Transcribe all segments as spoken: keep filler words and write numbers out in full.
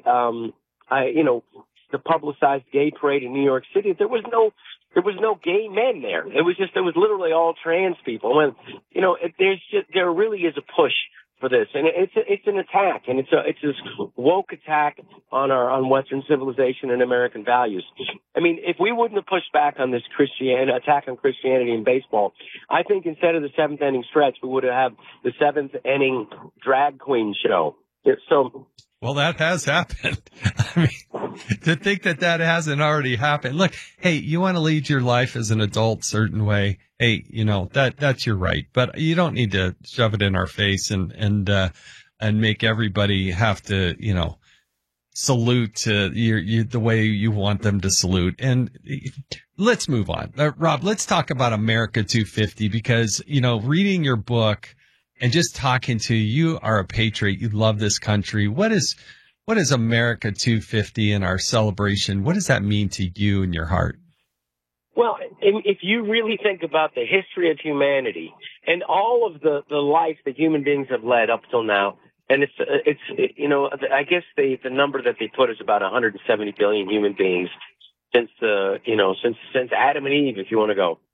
um, I, you know, the publicized gay parade in New York City, there was no, there was no gay men there. It was just, it was literally all trans people. And, you know, it, there's just, there really is a push for this. And it's, a, it's an attack, and it's a, it's this woke attack on our, on Western civilization and American values. I mean, if we wouldn't have pushed back on this Christian attack on Christianity in baseball, I think instead of the seventh inning stretch, we would have the seventh inning drag queen show. So, well, that has happened. I mean, to think that that hasn't already happened. Look, hey, you want to lead your life as an adult a certain way. Hey, you know, that, that's your right, but you don't need to shove it in our face and, and, uh, and make everybody have to, you know, salute to your, your, the way you want them to salute. And let's move on. Uh, Rob, let's talk about America two fifty, because, you know, reading your book and just talking to you, you are a patriot. You love this country. What is, what is America two fifty in our celebration? What does that mean to you in your heart? Well, if you really think about the history of humanity and all of the, the life that human beings have led up till now, and it's, it's, you know, I guess the, the number that they put is about one hundred seventy billion human beings since, uh, you know, since, since Adam and Eve, if you want to go.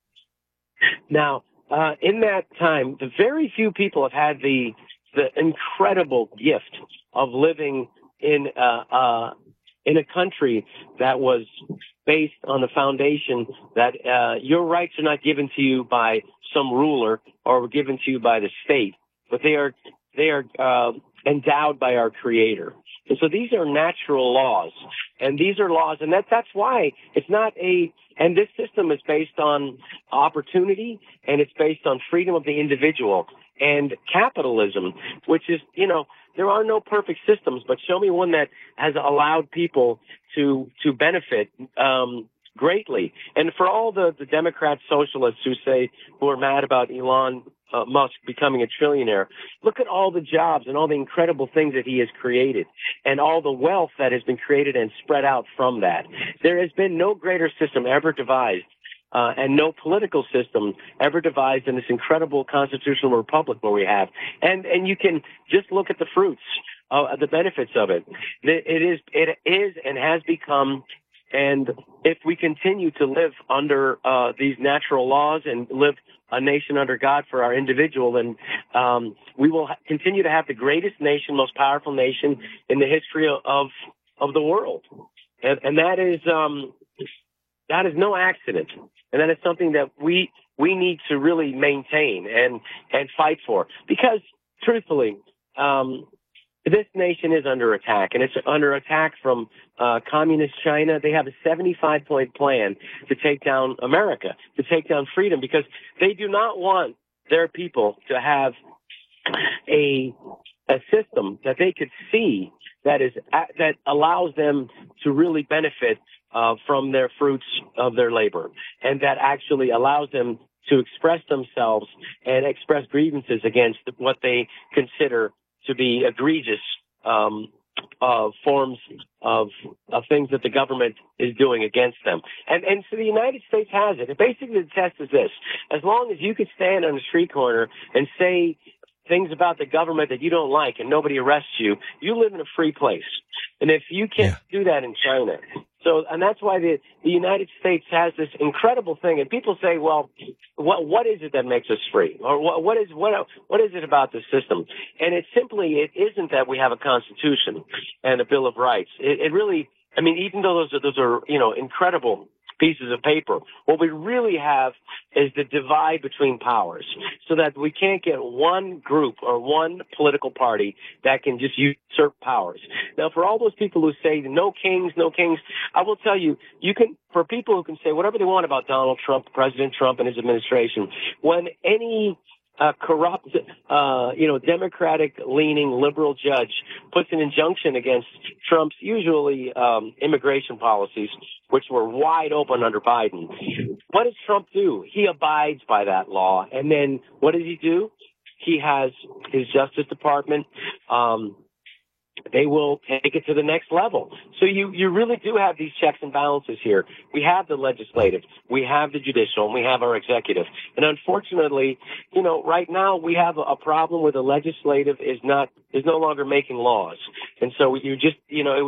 Now, uh, in that time, the very few people have had the, the incredible gift of living in, uh, uh, in a country that was based on the foundation that uh, your rights are not given to you by some ruler or given to you by the state, but they are they are uh, endowed by our Creator. And so these are natural laws, and these are laws, and that that's why it's not a. And this system is based on opportunity, and it's based on freedom of the individual and capitalism, which is, you know, there are no perfect systems, but show me one that has allowed people to to benefit um, greatly. And for all the, the Democrat socialists who say, who are mad about Elon uh, Musk becoming a trillionaire, look at all the jobs and all the incredible things that he has created and all the wealth that has been created and spread out from that. There has been no greater system ever devised Uh, and no political system ever devised in this incredible constitutional republic where we have. And, and you can just look at the fruits, uh, the benefits of it. It is, it is and has become, and if we continue to live under, uh, these natural laws and live a nation under God for our individual, then, um, we will ha- continue to have the greatest nation, most powerful nation in the history of, of the world. And, and that is, um, that is no accident. And that is something that we we need to really maintain and and fight for. Because, truthfully, um, this nation is under attack, and it's under attack from uh, communist China. They have a seventy-five point plan to take down America, to take down freedom, because they do not want their people to have a a system that they could see that is that allows them to really benefit Uh, from their fruits of their labor, and that actually allows them to express themselves and express grievances against what they consider to be egregious um, uh, forms of, of things that the government is doing against them. And, and so the United States has it. And basically the test is this: as long as you could stand on a street corner and say things about the government that you don't like and nobody arrests you, you live in a free place. And if you can't yeah. do that in China, so, and that's why the, the United States has this incredible thing. And people say, well, what, what is it that makes us free? Or what, what is, what, what is it about the system? And it simply, it isn't that we have a constitution and a Bill of Rights. It, it really, I mean, even though those are, those are, you know, incredible pieces of paper, what we really have is the divide between powers, so that we can't get one group or one political party that can just usurp powers. Now, for all those people who say no kings, no kings, I will tell you, you can, for people who can say whatever they want about Donald Trump, President Trump and his administration, when any uh, corrupt, uh, you know, Democratic-leaning liberal judge puts an injunction against Trump's usually um, immigration policies, which were wide open under Biden, what does Trump do? He abides by that law. And then what does he do? He has his Justice Department. Um, they will take it to the next level. So you, you really do have these checks and balances here. We have the legislative, we have the judicial, and we have our executive. And unfortunately, you know, right now we have a problem where the legislative is not, is no longer making laws. And so you just, you know, it